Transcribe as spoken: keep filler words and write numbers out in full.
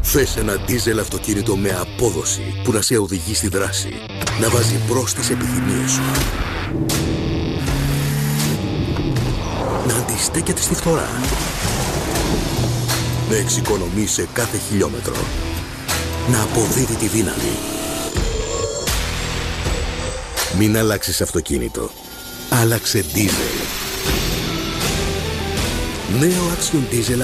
Θες ένα ντίζελ αυτοκίνητο με απόδοση που να σε οδηγεί στη δράση, να βάζει μπρος τις επιθυμίες σου, να αντιστέκεται στη φθορά, να εξοικονομεί σε κάθε χιλιόμετρο, να αποδίδει τη δύναμη. Μην αλλάξεις αυτοκίνητο. Άλλαξε ντίζελ. Νέο Action Diesel